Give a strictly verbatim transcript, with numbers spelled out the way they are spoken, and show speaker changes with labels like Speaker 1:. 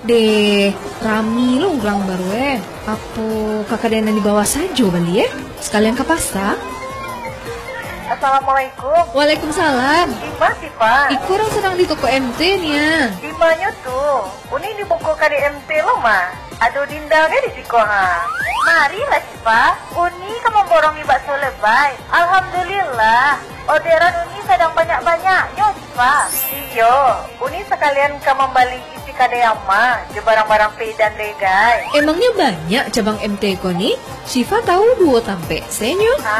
Speaker 1: De, rami lo ulang baru eh. Apa kakak dan di bawah saja bali eh? Sekalian ke pasar.
Speaker 2: Assalamualaikum.
Speaker 1: Waalaikumsalam.
Speaker 2: Ima sih Pak.
Speaker 1: Iku orang sedang di toko M T nya.
Speaker 2: Dimanya tuh? Uni di buku K D M T lo mah. Aduh dindangnya di siko ha. Marilah sih Pak. Uni kamu borongi bakso lebay. Alhamdulillah. Orderan Uni sedang banyak-banyaknya sih Pak. Iyo, Uni sekalian kamu beli isi kadeyama. Je barang-barang pedan deh guys.
Speaker 1: Emangnya banyak cabang M T ko nih? Syifa tahu dua tampe senyo.